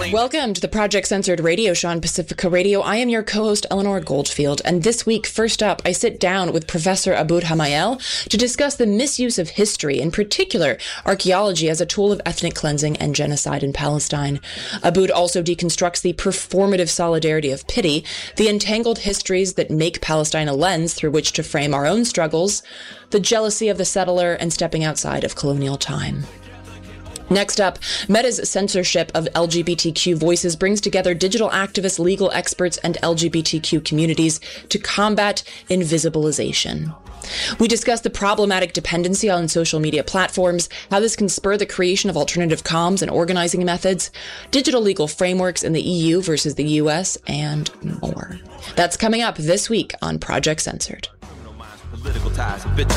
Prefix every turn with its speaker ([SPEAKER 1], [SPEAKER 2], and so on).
[SPEAKER 1] Welcome to the Project Censored radio show on Pacifica Radio. I am your co-host, Eleanor Goldfield, and this week, first up, I sit down with Professor Abood Hamael to discuss the misuse of history, in particular, archaeology as a tool of ethnic cleansing and genocide in Palestine. Abood also deconstructs the performative solidarity of pity, the entangled histories that make Palestine a lens through which to frame our own struggles, the jealousy of the settler, and stepping outside of colonial time. Next up, Meta's censorship of LGBTQ voices brings together digital activists, legal experts, and LGBTQ communities to combat invisibilization. We discuss the problematic dependency on social media platforms, how this can spur the creation of alternative comms and organizing methods, digital legal frameworks in the EU versus the US, and more. That's coming up this week on Project Censored.